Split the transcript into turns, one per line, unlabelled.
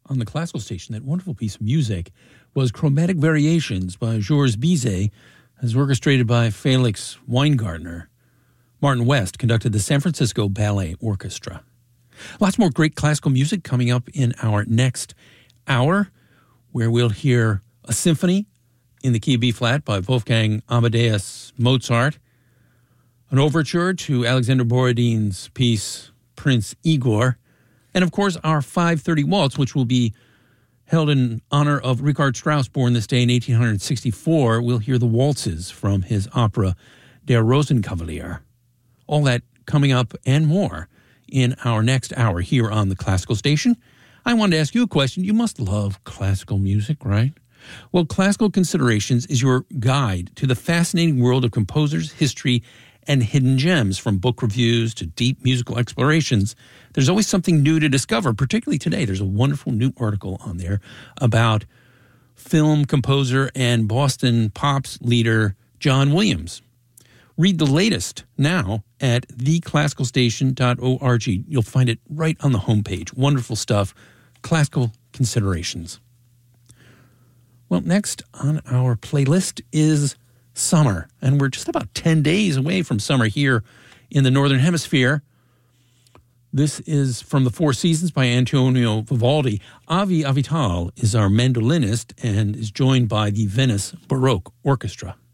on the classical station. That wonderful piece of music was Chromatic Variations by Georges Bizet, as orchestrated by Felix Weingartner. Martin West conducted the San Francisco Ballet Orchestra. Lots more great classical music coming up in our next hour, where we'll hear a symphony in the key of B-flat by Wolfgang Amadeus Mozart, an overture to Alexander Borodin's piece Prince Igor, and of course our 5:30 waltz, which will be held in honor of Richard Strauss, born this day in 1864. We'll hear the waltzes from his opera Der Rosenkavalier. All that coming up and more in our next hour here on the Classical Station. I wanted to ask you a question. You must love classical music, right? Well, Classical Considerations is your guide to the fascinating world of composers, history, and hidden gems. From book reviews to deep musical explorations, there's always something new to discover, particularly today. There's a wonderful new article on there about film composer and Boston Pops leader John Williams. Read the latest now at theclassicalstation.org. You'll find it right on the homepage. Wonderful stuff. Classical Considerations. Well, next on our playlist is summer, and we're just about 10 days away from summer here in the Northern Hemisphere. This is from The Four Seasons by Antonio Vivaldi. Avi Avital is our mandolinist and is joined by the Venice Baroque Orchestra.